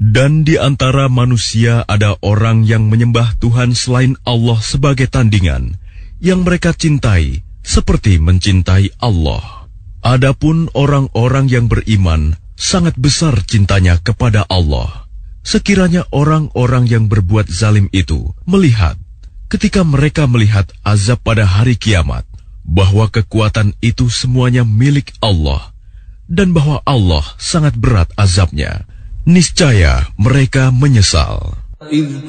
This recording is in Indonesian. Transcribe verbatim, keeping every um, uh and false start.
Dan di antara manusia ada orang yang menyembah Tuhan selain Allah sebagai tandingan, yang mereka cintai seperti mencintai Allah. Adapun orang-orang yang beriman sangat besar cintanya kepada Allah. Sekiranya orang-orang yang berbuat zalim itu melihat, ketika mereka melihat azab pada hari kiamat, bahwa kekuatan itu semuanya milik Allah, dan bahwa Allah sangat berat azabnya, niscaya mereka menyesal. إذ